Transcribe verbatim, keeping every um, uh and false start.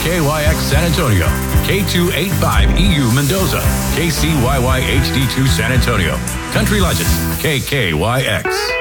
K Y X San Antonio, K two eighty-five E U Mendoza, K C Y Y H D two San Antonio. Country Legends, K K Y X.